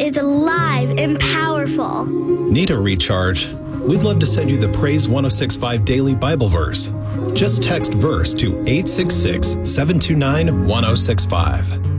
is alive and powerful. Need a recharge? We'd love to send you the Praise 1065 Daily Bible Verse. Just text verse to 866-729-1065.